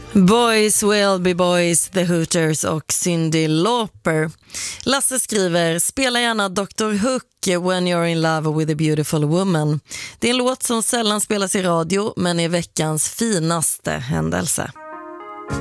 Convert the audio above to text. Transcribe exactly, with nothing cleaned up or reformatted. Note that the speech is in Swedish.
Boys will be boys, The Hooters och Cyndi Lauper. Lasse skriver, spela gärna doktor Hook When You're in Love with a Beautiful Woman. Det är en låt som sällan spelas i radio men är veckans finaste händelse.